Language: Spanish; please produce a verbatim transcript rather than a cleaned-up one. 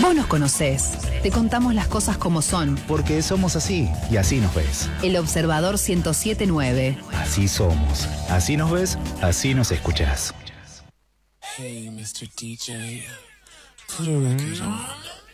Vos nos conocés. Te contamos las cosas como son. Porque somos así y así nos ves. El Observador ciento siete punto nueve. Así somos. Así nos ves, así nos escuchás. Hey, mister D J, put a record on.